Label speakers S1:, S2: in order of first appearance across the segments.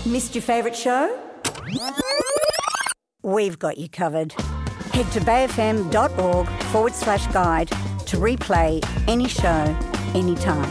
S1: Missed your favourite show? We've got you covered. Head to bayfm.org/guide to replay any show, anytime.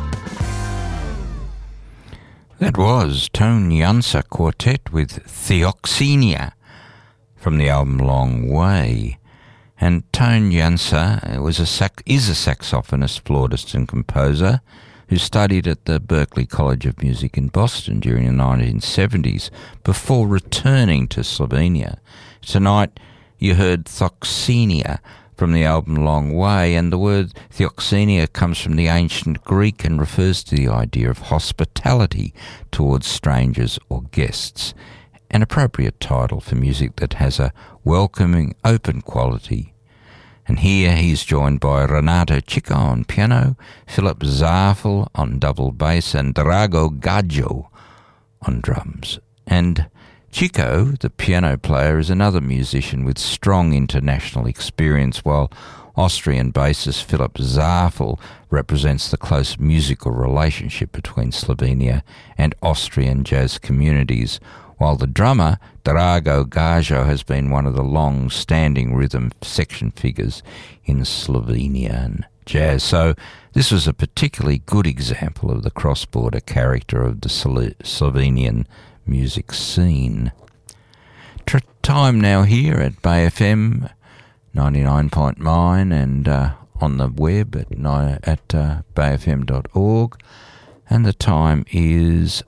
S2: That was Tone Jansa Quartet with Theoxenia from the album Long Way. And Tone Jansa is a saxophonist, flautist and composer who studied at the Berklee College of Music in Boston during the 1970s before returning to Slovenia. Tonight you heard Theoxenia from the album Long Way, and the word Theoxenia comes from the ancient Greek and refers to the idea of hospitality towards strangers or guests, an appropriate title for music that has a welcoming, open quality. And here he's joined by Renato Chico on piano, Philip Zafel on double bass, and Drago Gaggio on drums. And Chico, the piano player, is another musician with strong international experience, while Austrian bassist Philip Zafel represents the close musical relationship between Slovenia and Austrian jazz communities, while the drummer, Drago Gaggio, has been one of the long-standing rhythm section figures in Slovenian jazz. So this was a particularly good example of the cross-border character of the Slovenian music scene. Time now here at Bay FM 99.9 and on the web at bayfm.org, and the time is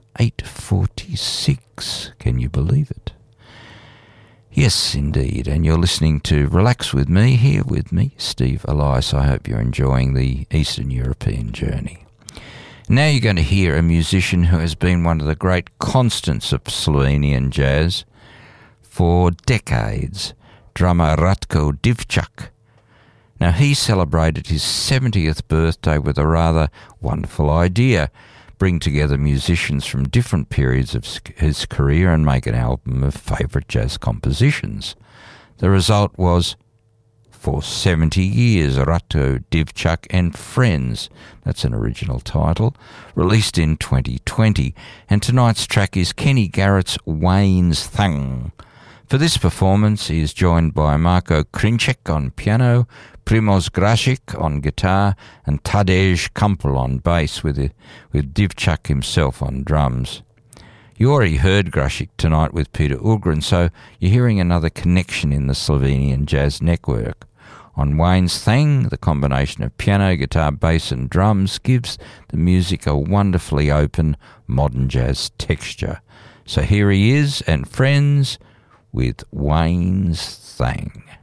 S2: 8:46. Can you believe it? Yes, indeed. And you're listening to Relax With Me, here with me, Steve Elias. I hope you're enjoying the Eastern European journey. Now you're going to hear a musician who has been one of the great constants of Slovenian jazz for decades, drummer Ratko Divčak. Now he celebrated his 70th birthday with a rather wonderful idea: bring together musicians from different periods of his career and make an album of favourite jazz compositions. The result was For 70 Years, Ratko Divčak and Friends. That's an original title, released in 2020. And tonight's track is Kenny Garrett's Wayne's Thang. For this performance, he is joined by Marko Krinček on piano, Primoz Grašič on guitar, and Tadej Kampel on bass, with Divčak himself on drums. You already heard Grašič tonight with Peter Ugrin, so you're hearing another connection in the Slovenian jazz network. On Wayne's Thang, the combination of piano, guitar, bass and drums gives the music a wonderfully open, modern jazz texture. So here he is and Friends with Wayne's Thang.